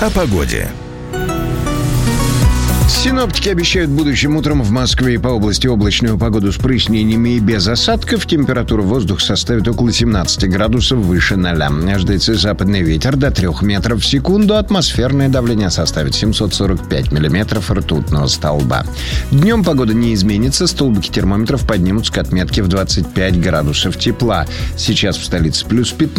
О погоде. Синоптики обещают будущим утром в Москве и по области облачную погоду с прояснениями и без осадков. Температура воздуха составит около 17 градусов выше 0. Ожидается западный ветер до 3 метров в секунду. Атмосферное давление составит 745 миллиметров ртутного столба. Днем погода не изменится. Столбики термометров поднимутся к отметке в 25 градусов тепла. Сейчас в столице плюс 15.